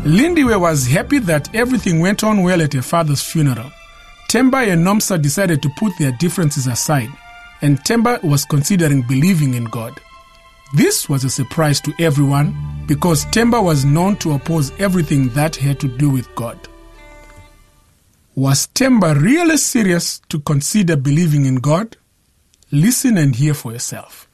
Lindiwe was happy that everything went on well at her father's funeral. Themba and Nomsa decided to put their differences aside, and Themba was considering believing in God. This was a surprise to everyone because Themba was known to oppose everything that had to do with God. Was Themba really serious to consider believing in God? Listen and hear for yourself.